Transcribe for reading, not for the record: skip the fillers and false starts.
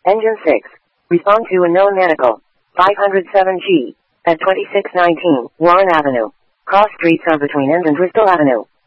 Engine 6. Respond to unknown medical. 507G. At 2619 Warren Avenue. Cross streets are between End and Bristol Avenue.